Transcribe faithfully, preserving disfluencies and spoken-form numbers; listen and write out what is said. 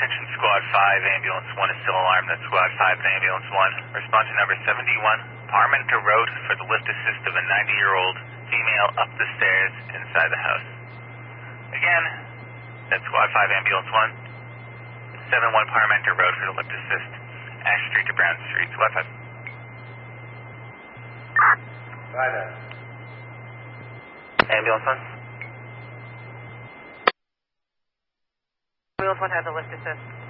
Attention Squad five, Ambulance one is still alarmed. That's Squad five and Ambulance one. Respond to number seventy-one, Parmenter Road for the lift assist of a ninety-year-old female up the stairs inside the house. Again, that's Squad five, Ambulance one. seventy-one Parmenter Road for the lift assist. Ash Street to Brown Street. Squad five. Right. Ambulance one. Ambulance one has a lift assist.